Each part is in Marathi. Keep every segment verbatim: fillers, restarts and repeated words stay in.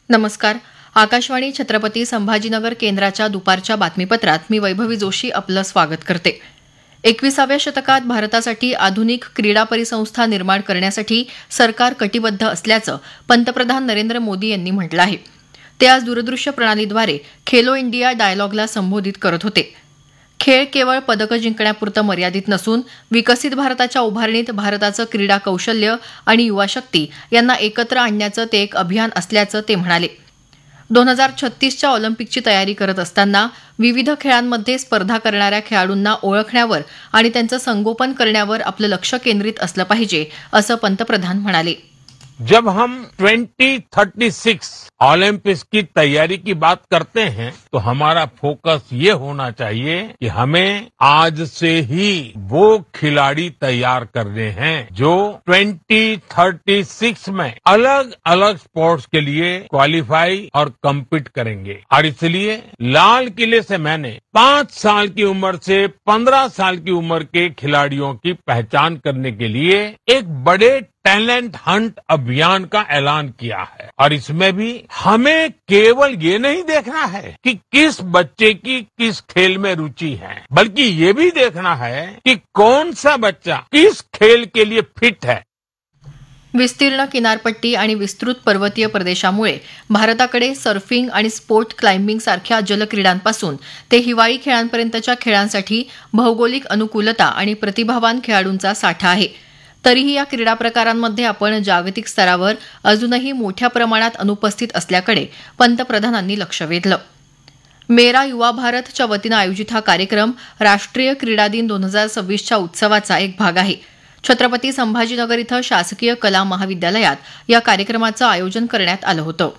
नमस्कार. आकाशवाणी छत्रपती संभाजीनगर केंद्राच्या दुपारच्या बातमीपत्रात मी वैभवी जोशी आपलं स्वागत करते. एकविसाव्या शतकात भारतासाठी आधुनिक क्रीडा परिसंस्था निर्माण करण्यासाठी सरकार कटिबद्ध असल्याचं पंतप्रधान नरेंद्र मोदी यांनी म्हटलं आहे. ते आज दूरदृश्य प्रणालीद्वारे खेलो इंडिया डायलॉगला संबोधित करत होते. खेळ केवळ पदकं जिंकण्यापुरतं मर्यादित नसून विकसित भारताच्या उभारणीत भारताचं क्रीडा कौशल्य आणि युवाशक्ती यांना एकत्र आणण्याचं ते एक अभियान असल्याचं ते म्हणाले. दोन हजार छत्तीसच्या ऑलिम्पिकची तयारी करत असताना विविध खेळांमध्ये स्पर्धा करणाऱ्या खेळाडूंना ओळखण्यावर आणि त्यांचं संगोपन करण्यावर आपलं लक्ष केंद्रित असलं पाहिजे असं पंतप्रधान म्हणाले. जब हम ट्वेंटी थर्टी सिक्स ओलंपिक्स की तैयारी की बात करते हैं तो हमारा फोकस ये होना चाहिए कि हमें आज से ही वो खिलाड़ी तैयार करने हैं जो ट्वेंटी थर्टी सिक्स में अलग अलग स्पोर्ट्स के लिए क्वालिफाई और कम्पीट करेंगे. और इसलिए लाल किले से मैंने पांच साल की उम्र से पंद्रह साल की उम्र के खिलाड़ियों की पहचान करने के लिए एक बड़े टैलेंट हंट अभियान का ऐलान किया है. और इसमें भी हमें केवल ये नहीं देखना है कि किस बच्चे की किस खेल में रुचि है, बल्कि ये भी देखना है कि कौन सा बच्चा किस खेल के लिए फिट है. विस्तीर्ण किनारपट्टी आणि विस्तृत पर्वतीय प्रदेशामुळे भारताकडे सर्फिंग आणि स्पोर्ट क्लाइम्बिंग सारख्या जलक्रीडांपासून ते हिवाळी खेळांपर्यंतच्या खेळांसाठी भौगोलिक अनुकूलता आणि प्रतिभावान खेळाडूंचा साठा आहे. तरीही या क्रीडा प्रकारांमध्ये आपण जागतिक स्तरावर अजूनही मोठ्या प्रमाणात अनुपस्थित असल्याकडे पंतप्रधानांनी लक्ष वेधलं. मेरा युवा भारतच्या वतीनं आयोजित हा कार्यक्रम राष्ट्रीय क्रीडा दिन दोन हजार सव्वीसच्या उत्सवाचा एक भाग आहे. छत्रपती संभाजीनगर इथं शासकीय कला महाविद्यालयात या कार्यक्रमाचं आयोजन करण्यात आलं होतं.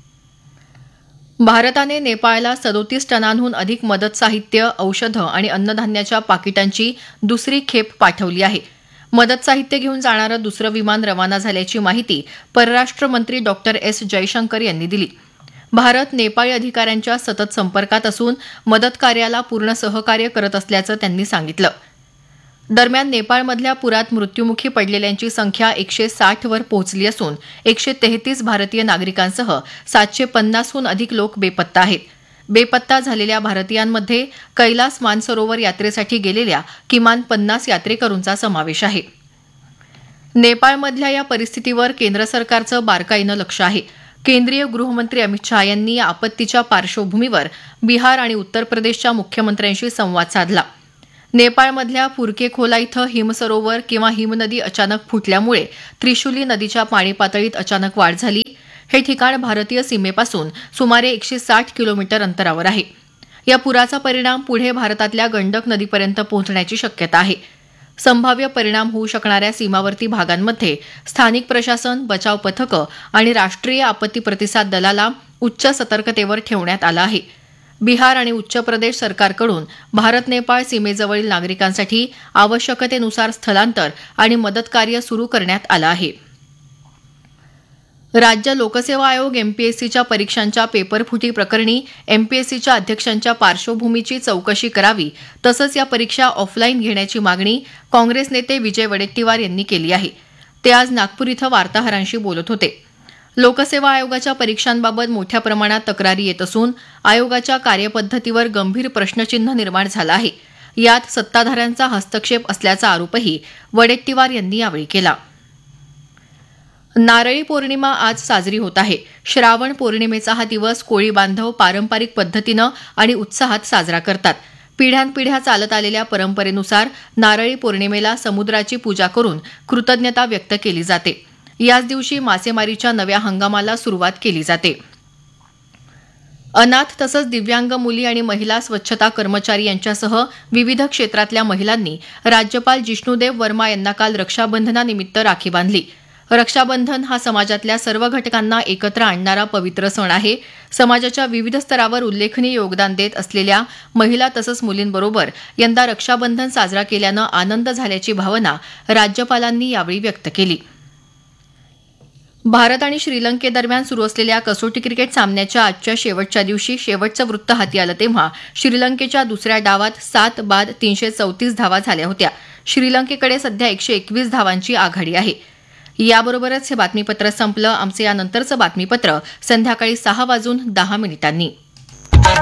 भारताने नेपाळला सदोतीस टनांहून अधिक मदत साहित्य, औषधं आणि अन्नधान्याच्या पाकिटांची दुसरी खेप पाठवली आहे. मदत साहित्य घेऊन जाणारं दुसरं विमान रवाना झाल्याची माहिती परराष्ट्र मंत्री डॉक्टर एस जयशंकर यांनी दिली. भारत नेपाळी अधिकाऱ्यांच्या सतत संपर्कात असून मदत कार्याला पूर्ण सहकार्य करत असल्याचं त्यांनी सांगितलं. दरम्यान नेपाळमधल्या पुरात मृत्यूमुखी पडलेल्यांची संख्या एकशे साठ वर पोहोचली असून एकशे तेहतीस भारतीय नागरिकांसह सातशे पन्नासहून अधिक लोक बेपत्ता आहेत. बेपत्ता झालेल्या भारतीयांमध्ये कैलास मानसरोवर यात्रेसाठी गेलेल्या किमान पन्नास यात्रेकरूंचा समावेश आहे. नेपाळमधल्या या परिस्थितीवर केंद्र सरकारचं बारकाईनं लक्ष आहे. केंद्रीय गृहमंत्री अमित शहा यांनी या आपत्तीच्या पार्श्वभूमीवर बिहार आणि उत्तर प्रदेशच्या मुख्यमंत्र्यांशी संवाद साधला. नेपाळमधल्या फुरकेखोला इथं हिमसरोवर किंवा हिमनदी अचानक फुटल्यामुळे त्रिशुली नदीच्या पाणी पातळीत अचानक वाढ झाली. हे ठिकाण भारतीय सीमेपासून सुमारे एकशे साठ किलोमीटर अंतरावर आहे. या पुराचा परिणाम पुढे भारतातल्या गंडक नदीपर्यंत पोहोचण्याची शक्यता आहे. संभाव्य परिणाम होऊ शकणाऱ्या सीमावर्ती भागांमध्ये स्थानिक प्रशासन, बचाव पथकं आणि राष्ट्रीय आपत्ती प्रतिसाद दलाला उच्च सतर्कतेवर ठेवण्यात आलं आहे. बिहार आणि उत्तर प्रदेश सरकारकडून भारत नेपाळ सीमेजवळील नागरिकांसाठी आवश्यकतेनुसार स्थलांतर आणि मदत कार्य सुरू करण्यात आलं आहे. राज्य लोकसेवा आयोग एमपीएससीच्या परीक्षांच्या पेपरफुटी प्रकरणी एमपीएससीच्या अध्यक्षांच्या पार्श्वभूमीची चौकशी करावी तसंच या परीक्षा ऑफलाईन घेण्याची मागणी काँग्रेस नेते विजय वडेट्टीवार यांनी केली आहे. ते आज नागपूर इथं वार्ताहरांशी बोलत होते. लोकसेवा आयोगाच्या परीक्षांबाबत मोठ्या प्रमाणात तक्रारी येत असून आयोगाच्या कार्यपद्धतीवर गंभीर प्रश्नचिन्ह निर्माण झालं आहे. यात सत्ताधाऱ्यांचा हस्तक्षेप असल्याचा आरोपही वडेट्टीवार यांनी यावेळी केला. नारळी पौर्णिमा आज साजरी होत आहे. श्रावण पौर्णिमेचा हा दिवस कोळी बांधव पारंपरिक पद्धतीनं आणि उत्साहात साजरा करतात. पिढ्यानपिढ्या चालत आलेल्या परंपरेनुसार नारळी पौर्णिमेला समुद्राची पूजा करून कृतज्ञता व्यक्त केली जाते. याच दिवशी मासेमारीच्या नव्या हंगामाला सुरुवात केली जाते. अनाथ तसंच दिव्यांग मुली आणि महिला स्वच्छता कर्मचारी यांच्यासह विविध क्षेत्रातल्या महिलांनी राज्यपाल जिष्णुदेव वर्मा यांना काल रक्षाबंधनानिमित्त राखी बांधली. रक्षाबंधन हा समाजातल्या सर्व घटकांना एकत्र आणणारा पवित्र सण आहे. समाजाच्या विविध स्तरावर उल्लेखनीय योगदान देत असलेल्या महिला तसंच मुलींबरोबर यंदा रक्षाबंधन साजरा केल्यानं आनंद झाल्याची भावना राज्यपालांनी यावेळी व्यक्त केली. भारत आणि श्रीलंकेदरम्यान सुरू असलेल्या कसोटी क्रिकेट सामन्याच्या आजच्या शेवटच्या दिवशी शेवटचं वृत्त हाती आलं तेव्हा श्रीलंकेच्या दुसऱ्या डावात सात बाद तीनशे चौतीस धावा झाल्या होत्या. श्रीलंकेकडे सध्या एकशे एकवीस धावांची आघाडी आहे. याबरोबरच हे बातमीपत्र संपलं. आमचं यानंतरचं बातमीपत्र संध्याकाळी सहा वाजून दहा मिनिटांनी.